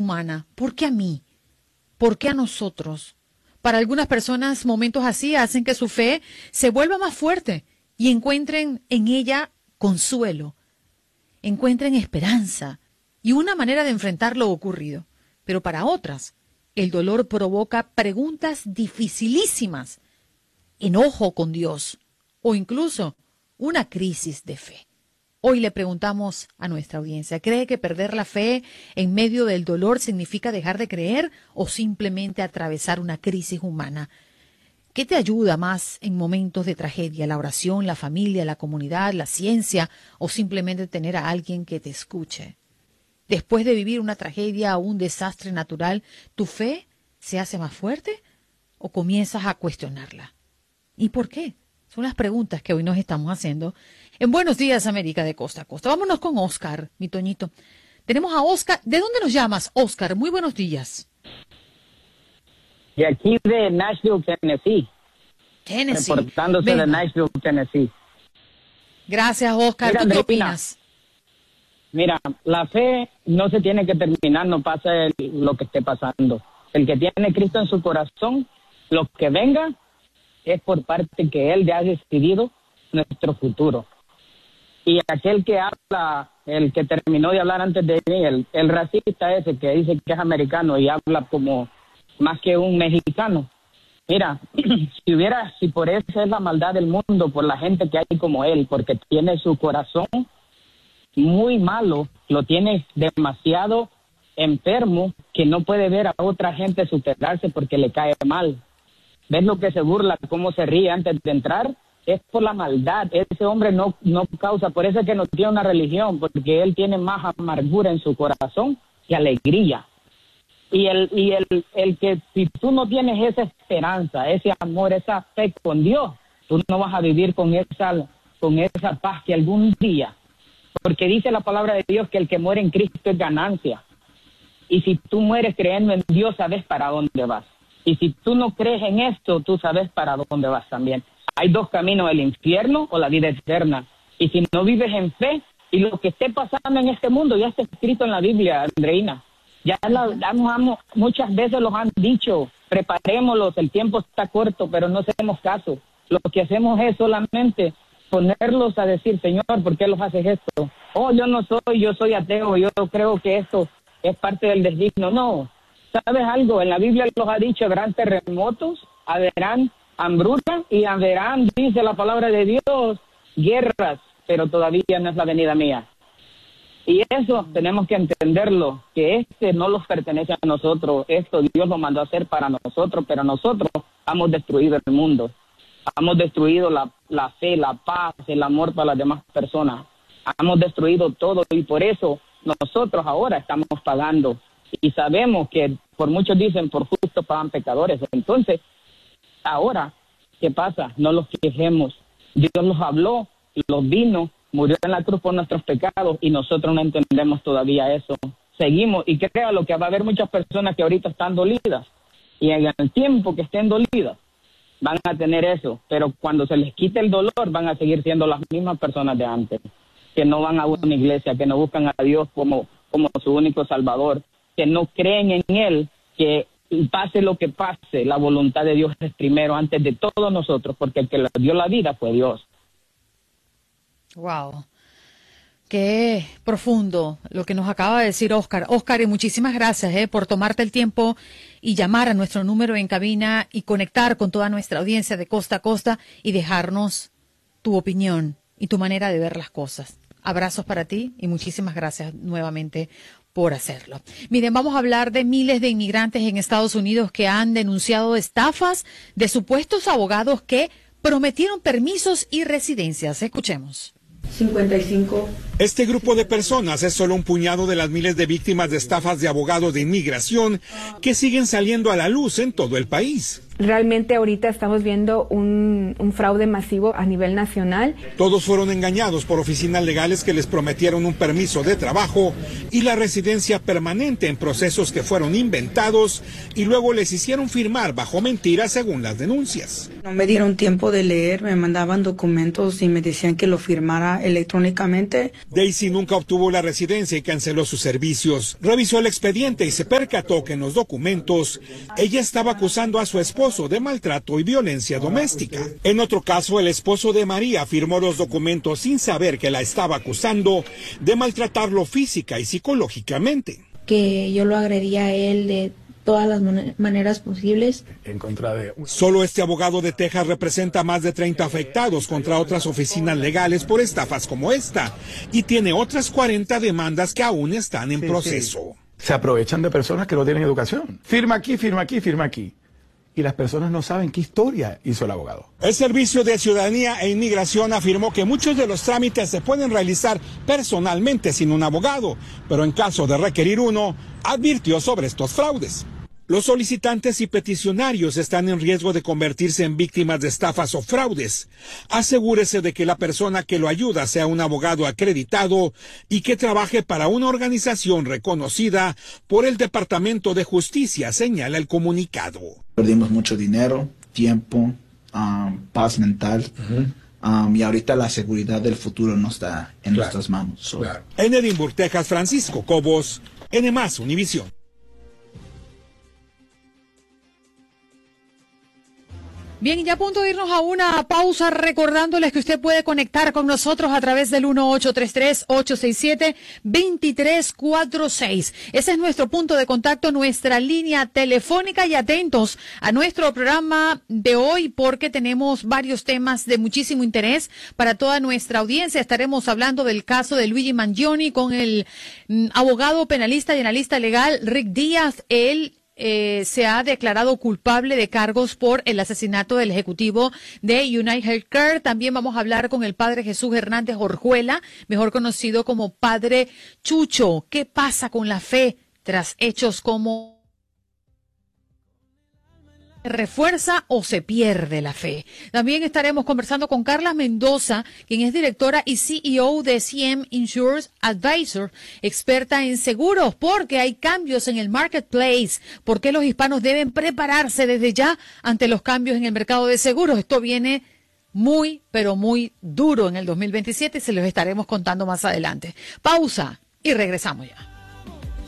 humana. ¿Por qué a mí? ¿Por qué a nosotros? Para algunas personas, momentos así hacen que su fe se vuelva más fuerte y encuentren en ella consuelo, encuentren esperanza y una manera de enfrentar lo ocurrido. Pero para otras, el dolor provoca preguntas dificilísimas, enojo con Dios o incluso una crisis de fe. Hoy le preguntamos a nuestra audiencia, ¿cree que perder la fe en medio del dolor significa dejar de creer o simplemente atravesar una crisis humana? ¿Qué te ayuda más en momentos de tragedia? ¿La oración, la familia, la comunidad, la ciencia o simplemente tener a alguien que te escuche? Después de vivir una tragedia o un desastre natural, ¿tu fe se hace más fuerte o comienzas a cuestionarla? ¿Y por qué? Son las preguntas que hoy nos estamos haciendo en Buenos Días, América de Costa a Costa. Vámonos con Oscar, mi Toñito. Tenemos a Oscar. ¿De dónde nos llamas, Oscar? Muy buenos días. De aquí de Nashville, Tennessee. Tennessee. Reportándose de Nashville, Tennessee. Gracias, Oscar. Mira, ¿Tú qué Andreina, opinas? Mira, la fe no se tiene que terminar, no pasa lo que esté pasando. El que tiene Cristo en su corazón, lo que venga es por parte que Él ya ha decidido nuestro futuro. Y aquel que habla, el que terminó de hablar antes de mí, el racista ese que dice que es americano y habla como más que un mexicano. Mira, si por eso es la maldad del mundo, por la gente que hay como él, porque tiene su corazón muy malo, lo tiene demasiado enfermo, que no puede ver a otra gente superarse porque le cae mal. ¿Ves lo que se burla, cómo se ríe antes de entrar? Es por la maldad. Ese hombre no causa, por eso es que no tiene una religión, porque él tiene más amargura en su corazón que alegría. Y el que si tú no tienes esa esperanza, ese amor, esa fe con Dios, tú no vas a vivir con esa paz que algún día, porque dice la palabra de Dios que el que muere en Cristo es ganancia. Y si tú mueres creyendo en Dios, sabes para dónde vas. Y si tú no crees en esto, tú sabes para dónde vas también. Hay dos caminos, el infierno o la vida eterna. Y si no vives en fe, y lo que esté pasando en este mundo ya está escrito en la Biblia, Andreina. Muchas veces los han dicho, preparémoslos, el tiempo está corto, pero no hacemos caso. Lo que hacemos es solamente ponerlos a decir, Señor, ¿por qué los haces esto? Oh, yo soy ateo, yo creo que esto es parte del destino. No, ¿sabes algo? En la Biblia los ha dicho, habrán terremotos, habrán hambruna y habrán, dice la palabra de Dios, guerras, pero todavía no es la venida mía. Y eso tenemos que entenderlo, que no los pertenece a nosotros, esto Dios lo mandó a hacer para nosotros, pero nosotros hemos destruido el mundo, hemos destruido la fe, la paz, el amor para las demás personas, hemos destruido todo y por eso nosotros ahora estamos pagando. Y sabemos que por muchos dicen, por justo pagan pecadores. Entonces, ahora, ¿qué pasa? No los quejemos. Dios los habló, los vino, murió en la cruz por nuestros pecados y nosotros no entendemos todavía eso. Seguimos y créalo que va a haber muchas personas que ahorita están dolidas y en el tiempo que estén dolidas van a tener eso, pero cuando se les quite el dolor van a seguir siendo las mismas personas de antes, que no van a una iglesia, que no buscan a Dios como su único salvador, que no creen en Él, que pase lo que pase, la voluntad de Dios es primero antes de todos nosotros, porque el que le dio la vida fue Dios. Wow, qué profundo lo que nos acaba de decir Oscar. Oscar, y muchísimas gracias por tomarte el tiempo y llamar a nuestro número en cabina y conectar con toda nuestra audiencia de costa a costa y dejarnos tu opinión y tu manera de ver las cosas. Abrazos para ti y muchísimas gracias nuevamente por hacerlo. Miren, vamos a hablar de miles de inmigrantes en Estados Unidos que han denunciado estafas de supuestos abogados que prometieron permisos y residencias. Escuchemos. 55. Este grupo de personas es solo un puñado de las miles de víctimas de estafas de abogados de inmigración que siguen saliendo a la luz en todo el país. Realmente ahorita estamos viendo un fraude masivo a nivel nacional. Todos fueron engañados por oficinas legales que les prometieron un permiso de trabajo y la residencia permanente en procesos que fueron inventados y luego les hicieron firmar bajo mentiras según las denuncias. No me dieron tiempo de leer, me mandaban documentos y me decían que lo firmara electrónicamente. Daisy nunca obtuvo la residencia y canceló sus servicios. Revisó el expediente y se percató que en los documentos ella estaba acusando a su esposo de maltrato y violencia doméstica. En otro caso, el esposo de María firmó los documentos sin saber que la estaba acusando de maltratarlo física y psicológicamente. Que yo lo agredía a él de todas las maneras posibles. Solo este abogado de Texas representa a más de 30 afectados contra otras oficinas legales por estafas como esta y tiene otras 40 demandas que aún están en proceso. Se aprovechan de personas que no tienen educación. Firma aquí, firma aquí, firma aquí. Y las personas no saben qué historia hizo el abogado. El Servicio de Ciudadanía e Inmigración afirmó que muchos de los trámites se pueden realizar personalmente sin un abogado, pero en caso de requerir uno, advirtió sobre estos fraudes. Los solicitantes y peticionarios están en riesgo de convertirse en víctimas de estafas o fraudes. Asegúrese de que la persona que lo ayuda sea un abogado acreditado y que trabaje para una organización reconocida por el Departamento de Justicia, señala el comunicado. Perdimos mucho dinero, tiempo, paz mental. Y ahorita la seguridad del futuro no está en nuestras manos. En Edimburgo, Texas, Francisco Cobos, N+, Univisión. Bien, y ya a punto de irnos a una pausa, recordándoles que usted puede conectar con nosotros a través del 1-833-867-2346. Ese es nuestro punto de contacto, nuestra línea telefónica, y atentos a nuestro programa de hoy porque tenemos varios temas de muchísimo interés para toda nuestra audiencia. Estaremos hablando del caso de Luigi Mangione con el abogado penalista y analista legal Rick Díaz. Él se ha declarado culpable de cargos por el asesinato del ejecutivo de United Healthcare. También vamos a hablar con el padre Jesús Hernández Orjuela, mejor conocido como Padre Chucho. ¿Qué pasa con la fe tras hechos como refuerza o se pierde la fe? También estaremos conversando con Carla Mendoza, quien es directora y CEO de CM Insurance Advisor, experta en seguros, porque hay cambios en el marketplace, porque los hispanos deben prepararse desde ya ante los cambios en el mercado de seguros. Esto viene muy, pero muy duro en el 2027 y se los estaremos contando más adelante. Pausa y regresamos ya.